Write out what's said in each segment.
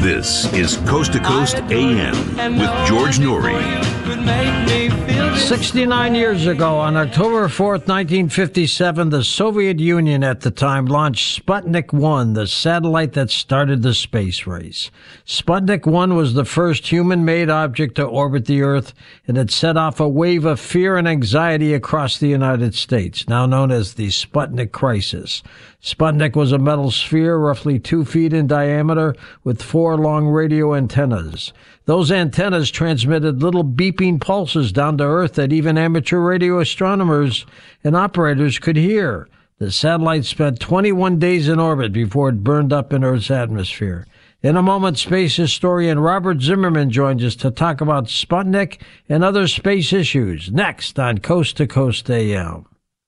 This is Coast to Coast AM with George Noory. 69 years ago, on October 4th, 1957, the Soviet Union at the time launched Sputnik 1, the satellite that started the space race. Sputnik 1 was the first human-made object to orbit the Earth, and it set off a wave of fear and anxiety across the United States, now known as the Sputnik crisis. Sputnik was a metal sphere roughly 2 feet in diameter with 4 long radio antennas. Those antennas transmitted little beeping pulses down to Earth that even amateur radio astronomers and operators could hear. The satellite spent 21 days in orbit before it burned up in Earth's atmosphere. In a moment, space historian Robert Zimmerman joins us to talk about Sputnik and other space issues. Next on Coast to Coast AM.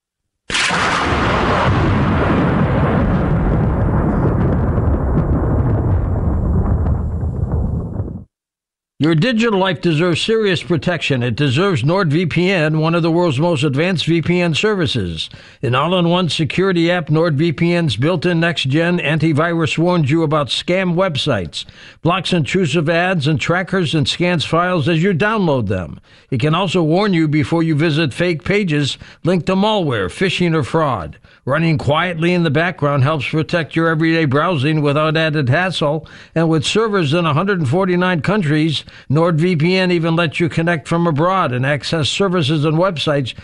Your digital life deserves serious protection. It deserves NordVPN, one of the world's most advanced VPN services. An all-in-one security app, NordVPN's built-in next-gen antivirus warns you about scam websites, blocks intrusive ads and trackers, and scans files as you download them. It can also warn you before you visit fake pages linked to malware, phishing, or fraud. Running quietly in the background helps protect your everyday browsing without added hassle, and with servers in 149 countries, NordVPN even lets you connect from abroad and access services and websites